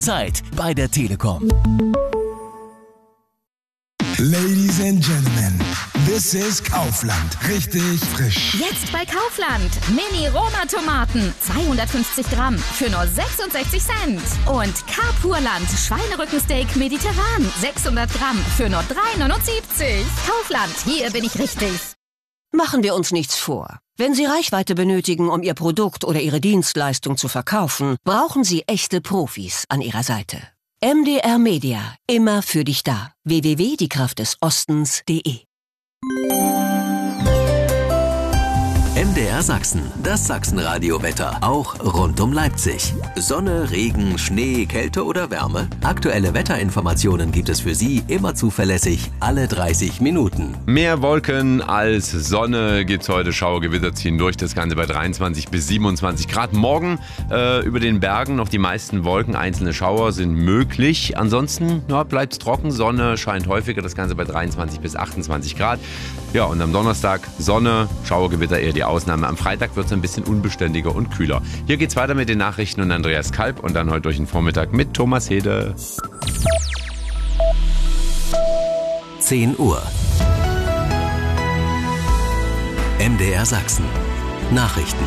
Zeit bei der Telekom. Ladies and Gentlemen, this is Kaufland. Richtig frisch. Jetzt bei Kaufland. Mini-Roma-Tomaten. 250 Gramm für nur 66 Cent. Und Carpurland Schweinerückensteak mediterran. 600 Gramm für nur 3,79. Kaufland, hier bin ich richtig. Machen wir uns nichts vor. Wenn Sie Reichweite benötigen, um Ihr Produkt oder Ihre Dienstleistung zu verkaufen, brauchen Sie echte Profis an Ihrer Seite. MDR Media, immer für dich da. www.diekraftdesostens.de. MDR Sachsen, das Sachsenradio-Wetter, auch rund um Leipzig. Sonne, Regen, Schnee, Kälte oder Wärme? Aktuelle Wetterinformationen gibt es für Sie immer zuverlässig, alle 30 Minuten. Mehr Wolken als Sonne gibt's heute. Schauergewitter ziehen durch, das Ganze bei 23 bis 27 Grad. Morgen über den Bergen noch die meisten Wolken, einzelne Schauer sind möglich. Ansonsten bleibt's trocken, Sonne scheint häufiger, das Ganze bei 23 bis 28 Grad. Ja, und am Donnerstag Sonne, Schauergewitter eher die Ausnahme. Am Freitag wird es ein bisschen unbeständiger und kühler. Hier geht's weiter mit den Nachrichten und Andreas Kalb und dann heute durch den Vormittag mit Thomas Hede. 10 Uhr. MDR Sachsen. Nachrichten.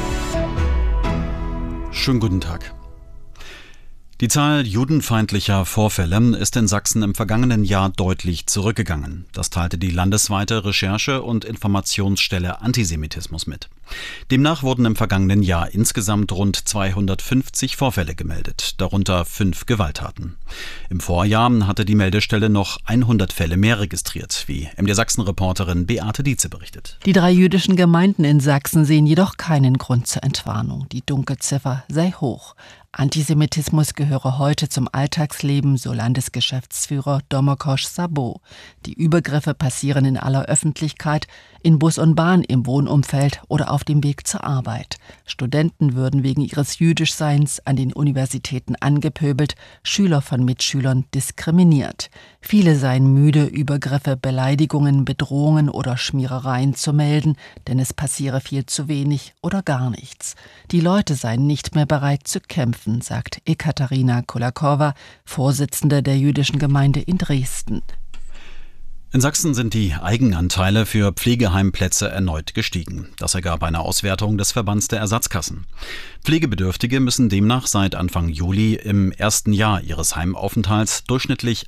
Schönen guten Tag. Die Zahl judenfeindlicher Vorfälle ist in Sachsen im vergangenen Jahr deutlich zurückgegangen. Das teilte die landesweite Recherche- und Informationsstelle Antisemitismus mit. Demnach wurden im vergangenen Jahr insgesamt rund 250 Vorfälle gemeldet, darunter 5 Gewalttaten. Im Vorjahr hatte die Meldestelle noch 100 Fälle mehr registriert, wie MDR Sachsen-Reporterin Beate Dietze berichtet. Die 3 jüdischen Gemeinden in Sachsen sehen jedoch keinen Grund zur Entwarnung. Die Dunkelziffer sei hoch. Antisemitismus gehöre heute zum Alltagsleben, so Landesgeschäftsführer Domokosch Sabo. Die Übergriffe passieren in aller Öffentlichkeit, in Bus und Bahn, im Wohnumfeld oder auf dem Weg zur Arbeit. Studenten würden wegen ihres Jüdischseins an den Universitäten angepöbelt, Schüler von Mitschülern diskriminiert. Viele seien müde, Übergriffe, Beleidigungen, Bedrohungen oder Schmierereien zu melden, denn es passiere viel zu wenig oder gar nichts. Die Leute seien nicht mehr bereit zu kämpfen, sagt Ekaterina Kulakowa, Vorsitzende der jüdischen Gemeinde in Dresden. In Sachsen sind die Eigenanteile für Pflegeheimplätze erneut gestiegen. Das ergab eine Auswertung des Verbands der Ersatzkassen. Pflegebedürftige müssen demnach seit Anfang Juli im ersten Jahr ihres Heimaufenthalts durchschnittlich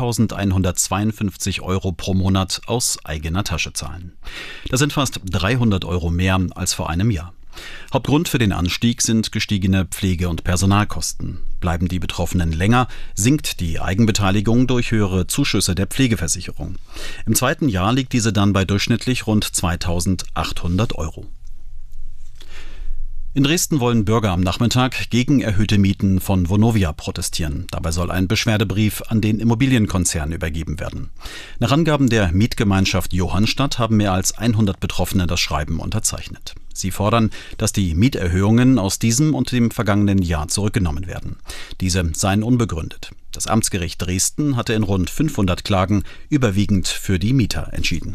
3.152 € pro Monat aus eigener Tasche zahlen. Das sind fast 300 € mehr als vor einem Jahr. Hauptgrund für den Anstieg sind gestiegene Pflege- und Personalkosten. Bleiben die Betroffenen länger, sinkt die Eigenbeteiligung durch höhere Zuschüsse der Pflegeversicherung. Im zweiten Jahr liegt diese dann bei durchschnittlich rund 2.800 €. In Dresden wollen Bürger am Nachmittag gegen erhöhte Mieten von Vonovia protestieren. Dabei soll ein Beschwerdebrief an den Immobilienkonzern übergeben werden. Nach Angaben der Mietgemeinschaft Johannstadt haben mehr als 100 Betroffene das Schreiben unterzeichnet. Sie fordern, dass die Mieterhöhungen aus diesem und dem vergangenen Jahr zurückgenommen werden. Diese seien unbegründet. Das Amtsgericht Dresden hatte in rund 500 Klagen überwiegend für die Mieter entschieden.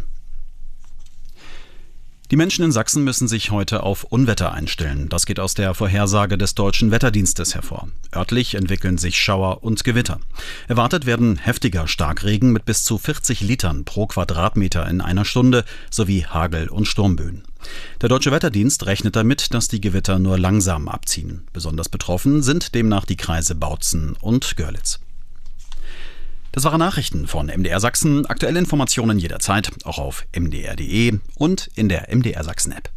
Die Menschen in Sachsen müssen sich heute auf Unwetter einstellen. Das geht aus der Vorhersage des Deutschen Wetterdienstes hervor. Örtlich entwickeln sich Schauer und Gewitter. Erwartet werden heftiger Starkregen mit bis zu 40 Litern pro Quadratmeter in einer Stunde sowie Hagel- und Sturmböen. Der Deutsche Wetterdienst rechnet damit, dass die Gewitter nur langsam abziehen. Besonders betroffen sind demnach die Kreise Bautzen und Görlitz. Das waren Nachrichten von MDR Sachsen. Aktuelle Informationen jederzeit, auch auf mdr.de und in der MDR Sachsen App.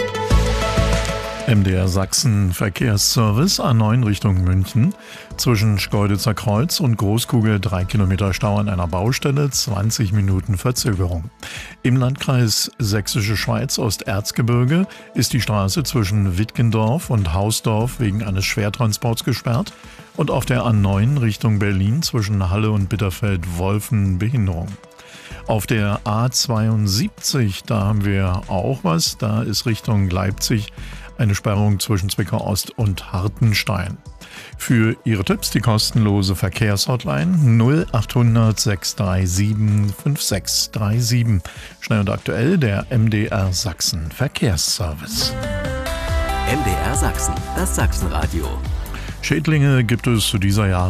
MDR Sachsen Verkehrsservice A9 Richtung München. Zwischen Schkeuditzer Kreuz und Großkugel 3 Kilometer Stau an einer Baustelle, 20 Minuten Verzögerung. Im Landkreis Sächsische Schweiz Osterzgebirge ist die Straße zwischen Wittgendorf und Hausdorf wegen eines Schwertransports gesperrt und auf der A9 Richtung Berlin zwischen Halle und Bitterfeld-Wolfen Behinderung. Auf der A72, da haben wir auch was, da ist Richtung Leipzig eine Sperrung zwischen Zwickau Ost und Hartenstein. Für Ihre Tipps die kostenlose Verkehrshotline 0800 637 5637. Schnell und aktuell der MDR Sachsen Verkehrsservice. MDR Sachsen, das Sachsenradio. Schädlinge gibt es zu dieser Jahreszeit